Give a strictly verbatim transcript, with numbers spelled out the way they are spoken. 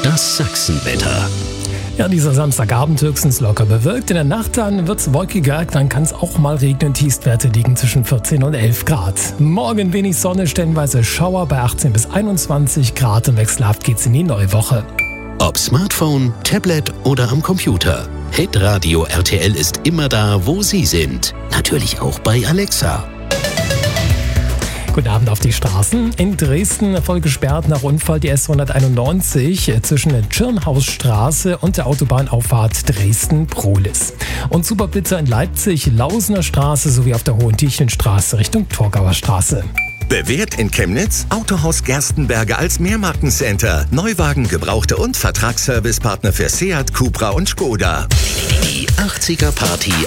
Das Sachsenwetter. Ja, dieser Samstagabend höchstens locker bewölkt. In der Nacht dann wird's wolkiger, dann kann es auch mal regnen. Tiefstwerte liegen zwischen vierzehn und elf Grad. Morgen wenig Sonne, stellenweise Schauer bei achtzehn bis einundzwanzig Grad und wechselhaft geht's in die neue Woche. Ob Smartphone, Tablet oder am Computer. Hitradio R T L ist immer da, wo Sie sind. Natürlich auch bei Alexa. Guten Abend auf die Straßen. In Dresden voll gesperrt nach Unfall die S hunderteinundneunzig zwischen der Tschirnhausstraße und der Autobahnauffahrt Dresden-Prohlis. Und Superblitzer in Leipzig, Lausener Straße sowie auf der Hohentiechenstraße Richtung Torgauer Straße. Bewährt in Chemnitz Autohaus Gerstenberger als Mehrmarkencenter. Neuwagen, Gebrauchte und Vertragsservicepartner für Seat, Cupra und Skoda. Die achtziger Party